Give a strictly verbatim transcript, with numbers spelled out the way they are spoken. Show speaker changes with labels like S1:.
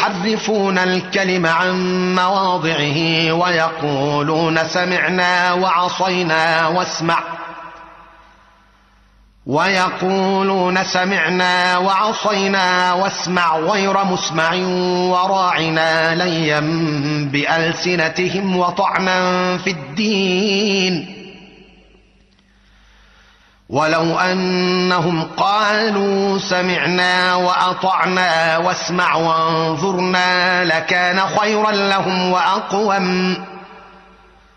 S1: يحرفون الكلم عن مواضعه ويقولون سمعنا وعصينا واسمع ويقولون سمعنا وعصينا واسمع غير مسمع وراعنا ليا بألسنتهم وطعنا في الدين ولو أنهم قالوا سمعنا وأطعنا واسمع وانظرنا لكان خيرا لهم وأقوم